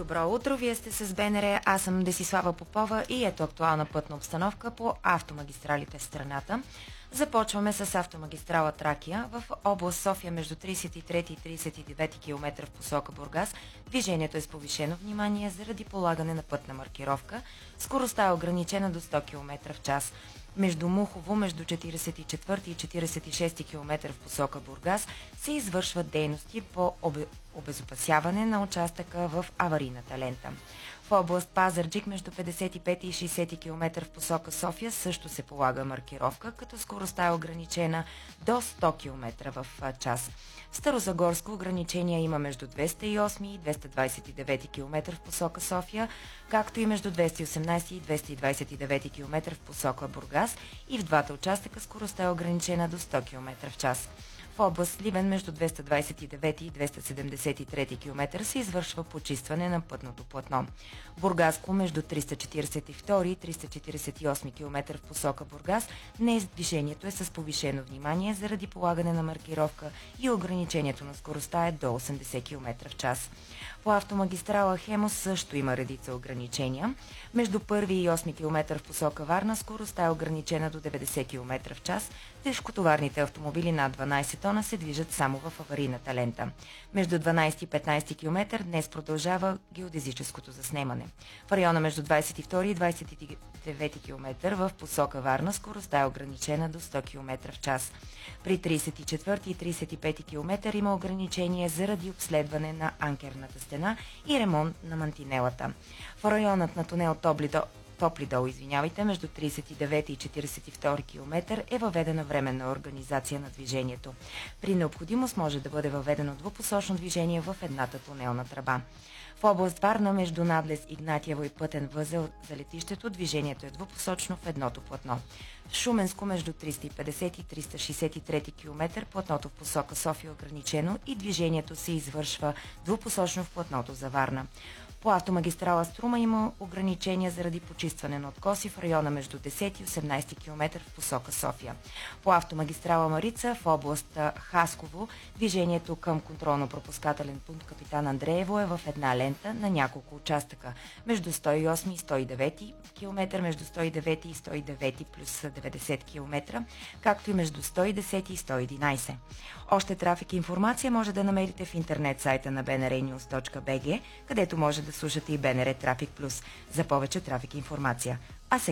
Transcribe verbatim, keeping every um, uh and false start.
Добро утро, вие сте с БНР, аз съм Десислава Попова и ето актуална пътна обстановка по автомагистралите в страната. Започваме с автомагистрала Тракия в област София между тридесет и трети и тридесет и девети км в посока Бургас. Движението е с повишено внимание заради полагане на пътна маркировка. Скоростта е ограничена до сто км в час. Между Мухово, между четиридесет и четвърти и четиридесет и шести км в посока Бургас се извършват дейности по обезопасяване на участъка в аварийната лента. В област Пазарджик между петдесет и пети и шейсети км в посока София също се полага маркировка, като скоростта е ограничена до сто км в час. В Старозагорско ограничения има между двеста и осми и двеста двадесет и девети км в посока София, както и между двеста и осемнадесети и двеста двадесет и девети км в посока Бургас, и в двата участъка скоростта е ограничена до сто км в час. В област Сливен между двеста двадесет и девети и двеста седемдесет и трети км се извършва почистване на пътното платно. Бургаско между триста четиридесет и втори и триста четиридесет и осми км в посока Бургас днес движението е с повишено внимание заради полагане на маркировка и ограничението на скоростта е до осемдесет км в час. По автомагистрала Хемус също има редица ограничения. Между първи и осми км в посока Варна скоростта е ограничена до деветдесет км в час. Тежкотоварните автомобили над дванадесет тона се движат само в аварийната лента. Между дванадесети и петнадесети км днес продължава геодезическото заснемане. В района между двадесет и втори и двадесет и девети км в посока Варна скоростта е ограничена до сто км в час. При тридесет и четвърти и тридесет и пети км има ограничение заради обследване на анкерната стена и ремонт на мантинелата. В районът на тунел Топлидол Топлидол, извинявайте, между тридесет и девети и четиридесет и втори км е въведена временна организация на движението. При необходимост може да бъде въведено двупосочно движение в едната тунелна тръба. В област Варна между надлез Игнатиево и пътен възел за летището движението е двупосочно в едното платно. В Шуменско между триста и петдесети и триста шейсет и трети км платното в посока София е ограничено и движението се извършва двупосочно в платното за Варна. По автомагистрала Струма има ограничения заради почистване на откоси в района между десети и осемнадесети км в посока София. По автомагистрала Марица в област Хасково движението към контролно-пропускателен пункт Капитан Андреево е в една лента на няколко участъка между сто и осми и сто и девети км, между сто и девети и сто и девети плюс деветдесет км, както и между сто и десети и сто и единадесет. Още трафик и информация може да намерите в интернет сайта на би ен ар нюз точка би джи, където може да слушате и БНР Трафик Плюс за повече трафик и информация. А сега